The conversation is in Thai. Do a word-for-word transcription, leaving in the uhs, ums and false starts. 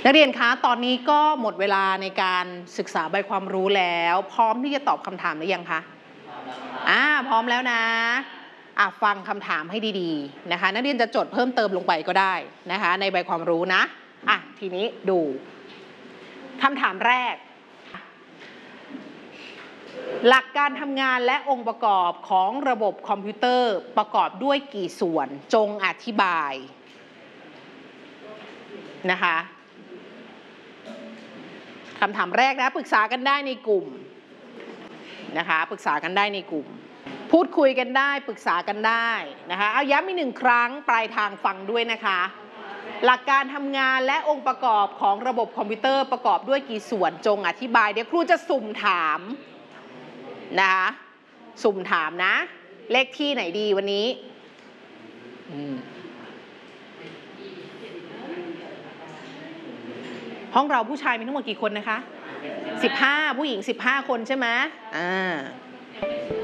นักเรียนคะตอนนี้ก็หมดเวลาในการศึกษาใบความรู้แล้วพร้อมที่จะตอบคำถามหรือยังคะอ่าพร้อมแล้วนะอ่ะฟังคำถามให้ดีๆนะคะนักเรียนจะจดเพิ่มเติมลงไปก็ได้นะคะในใบความรู้นะอ่ะทีนี้ดูคำถามแรกหลักการทำงานและองค์ประกอบของระบบคอมพิวเตอร์ประกอบด้วยกี่ส่วนจงอธิบายนะคะคำถามแรกนะปรึกษากันได้ในกลุ่มนะคะปรึกษากันได้ในกลุ่มพูดคุยกันได้ปรึกษากันได้นะคะเอาย้ำอีกหนึ่งครั้งปลายทางฟังด้วยนะคะหลักการทำงานและองค์ประกอบของระบบคอมพิวเตอร์ประกอบด้วยกี่ส่วนจงอธิบายเดี๋ยวครูจะสุ่มถามนะคะสุ่มถามนะเลขที่ไหนดีวันนี้ห้องเราผู้ชายมีทั้งหมดกี่คนนะคะสิบห้าผู้หญิงสิบห้าคนใช่ไหมอ่า